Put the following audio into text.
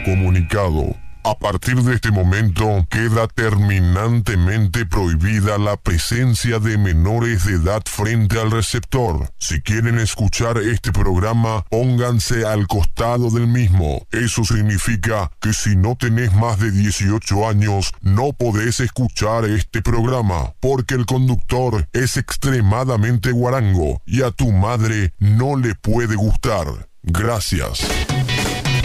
Comunicado. A partir de este momento queda terminantemente prohibida la presencia de menores de edad frente al receptor. Si quieren escuchar este programa, pónganse al costado del mismo. Eso significa que si no tenés más de 18 años, no podés escuchar este programa, porque el conductor es extremadamente guarango y a tu madre no le puede gustar. Gracias.